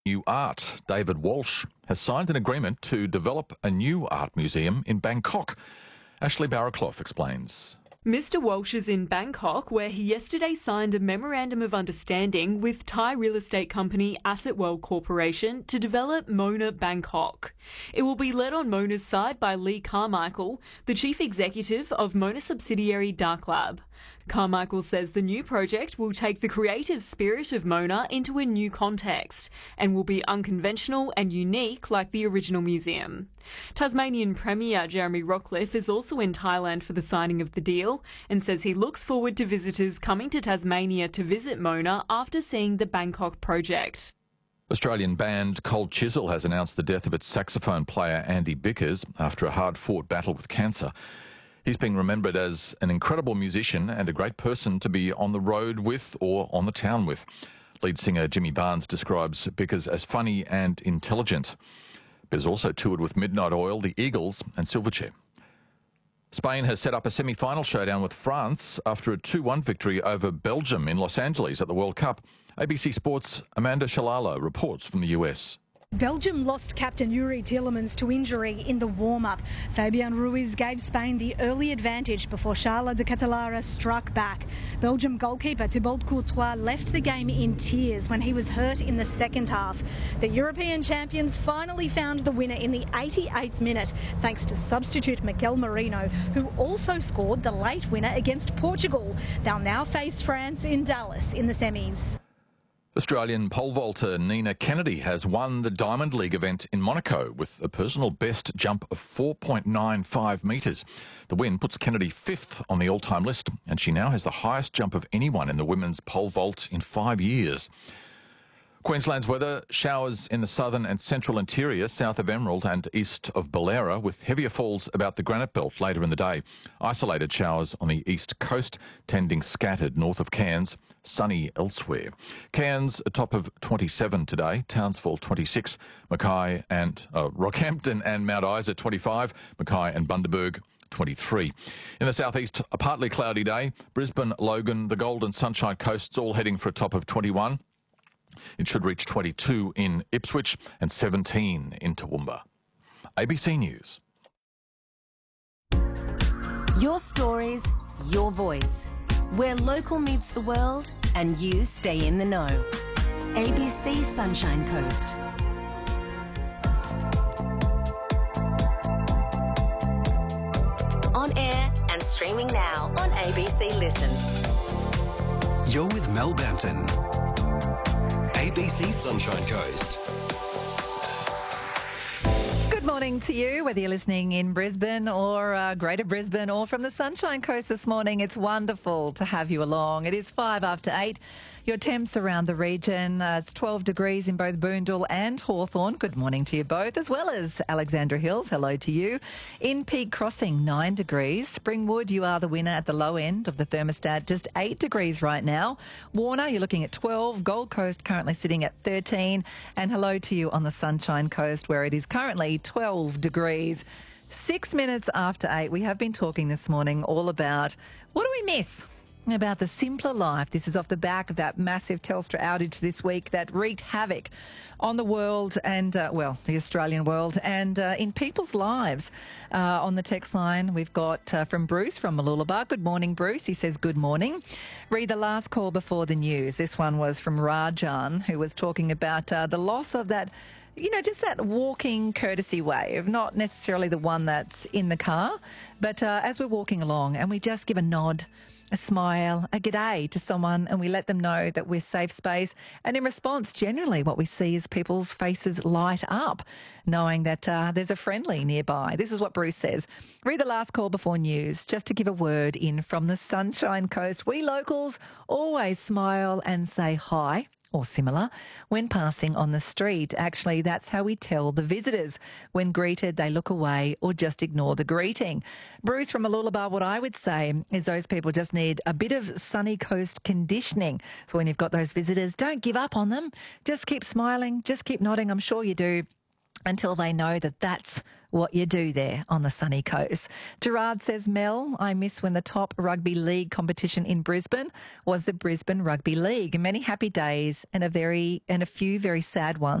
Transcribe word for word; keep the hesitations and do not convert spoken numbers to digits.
New art. David Walsh has signed an agreement to develop a new art museum in Bangkok. Ashley Barraclough explains. Mister Walsh is in Bangkok, where he yesterday signed a memorandum of understanding with Thai real estate company Asset World Corporation to develop Mona Bangkok. It will be led on Mona's side by Lee Carmichael, the chief executive of Mona subsidiary Dark Lab. Carmichael says the new project will take the creative spirit of Mona into a new context and will be unconventional and unique like the original museum. Tasmanian Premier Jeremy Rockliff is also in Thailand for the signing of the deal and says he looks forward to visitors coming to Tasmania to visit Mona after seeing the Bangkok project. Australian band Cold Chisel has announced the death of its saxophone player Andy Bickers after a hard-fought battle with cancer. He's being remembered as an incredible musician and a great person to be on the road with or on the town with. Lead singer Jimmy Barnes describes Bickers as funny and intelligent. Bickers also toured with Midnight Oil, the Eagles and Silverchair. Spain has set up a semi-final showdown with France after a two one victory over Belgium in Los Angeles at the World Cup. A B C Sports' Amanda Shalala reports from the U S. Belgium lost captain Yuri Tielemans to injury in the warm-up. Fabian Ruiz gave Spain the early advantage before Charles de Catalara struck back. Belgium goalkeeper Thibaut Courtois left the game in tears when he was hurt in the second half. The European champions finally found the winner in the eighty-eighth minute, thanks to substitute Mikel Merino, who also scored the late winner against Portugal. They'll now face France in Dallas in the semis. Australian pole vaulter Nina Kennedy has won the Diamond League event in Monaco with a personal best jump of four point nine five metres. The win puts Kennedy fifth on the all-time list, and she now has the highest jump of anyone in the women's pole vault in five years. Queensland's weather: showers in the southern and central interior, south of Emerald and east of Ballera, with heavier falls about the Granite Belt later in the day. Isolated showers on the east coast, tending scattered north of Cairns. Sunny elsewhere. Cairns a top of twenty-seven today, Townsville twenty-six, Mackay and uh, Rockhampton and Mount Isa twenty-five, Mackay and Bundaberg twenty-three. In the southeast, a partly cloudy day. Brisbane, Logan, the Gold and Sunshine Coasts all heading for a top of twenty-one. It should reach twenty-two in Ipswich and seventeen in Toowoomba. A B C News. Your stories, your voice. Where local meets the world and you stay in the know. A B C Sunshine Coast. On air and streaming now on A B C Listen. You're with Mel Bampton. A B C Sunshine Coast. Good morning to you, whether you're listening in Brisbane or uh, Greater Brisbane or from the Sunshine Coast this morning. It's wonderful to have you along. It is five after eight. Your temps around the region, uh, it's twelve degrees in both Boondall and Hawthorn. Good morning to you both, as well as Alexandra Hills. Hello to you. In Peak Crossing, nine degrees. Springwood, you are the winner at the low end of the thermostat, just eight degrees right now. Warner, you're looking at twelve. Gold Coast currently sitting at thirteen. And hello to you on the Sunshine Coast, where it is currently twelve degrees. Six minutes after eight, we have been talking this morning all about what do we miss about the simpler life. This is off the back of that massive Telstra outage this week that wreaked havoc on the world and, uh, well, the Australian world and uh, in people's lives. Uh, on the text line, we've got uh, from Bruce from Mooloolaba. Good morning, Bruce. He says, good morning. Read the last call before the news. This one was from Rajan, who was talking about uh, the loss of that, you know, just that walking courtesy wave, not necessarily the one that's in the car, but uh, as we're walking along and we just give a nod, a smile, a g'day to someone, and we let them know that we're safe space. And in response, generally what we see is people's faces light up, knowing that uh, there's a friendly nearby. This is what Bruce says. Read the last call before news, just to give a word in from the Sunshine Coast. We locals always smile and say hi, or similar, when passing on the street. Actually, that's how we tell the visitors. When greeted, they look away or just ignore the greeting. Bruce from Mooloolaba, what I would say is those people just need a bit of sunny coast conditioning. So when you've got those visitors, don't give up on them. Just keep smiling, just keep nodding. I'm sure you do, until they know that that's what you do there on the sunny coast. Gerard says, Mel, I miss when the top rugby league competition in Brisbane was the Brisbane Rugby League. Many happy days and a very and a few very sad ones.